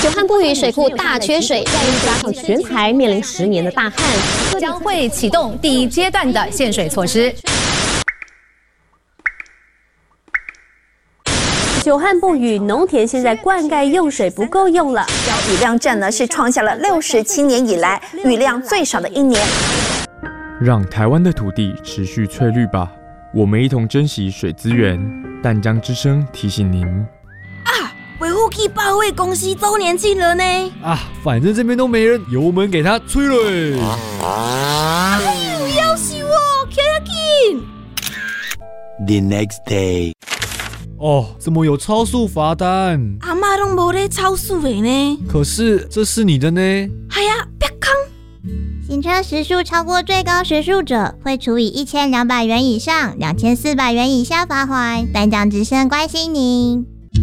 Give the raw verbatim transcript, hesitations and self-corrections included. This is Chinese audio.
久旱不雨，水库大缺水，加上全台面临十年的大旱， 将会启动第一阶段的限水措施。 久旱不雨，农田现在灌溉用水不够用了， 雨量证呢是创下了六十七年以来雨量最少的一年。 让台湾的土地持续翠绿吧，我们一同珍惜水资源。淡江之声提醒您。 啊，维护器保卫公司周年庆了呢！ 啊，反正这边都没人，由我们给他吹嘞！ 哎呦，要死我，开下紧 The next day， 哦，怎么有超速罚单？ 阿嬷都没在超速的呢。 可是这是你的呢？ 哎呀，别扛！ 行车时速超过最高时速者，会处以一千两百元以上两千四百元以下罚锾。淡江之声关心您。